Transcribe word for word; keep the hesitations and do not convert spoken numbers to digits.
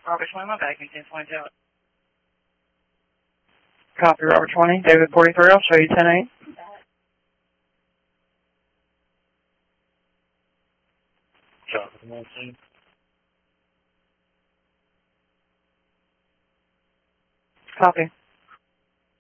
Robert twenty, my bag contains one out. Copy, Robert twenty, David forty-three, I'll show you ten eight. Chocolate nineteen. Copy.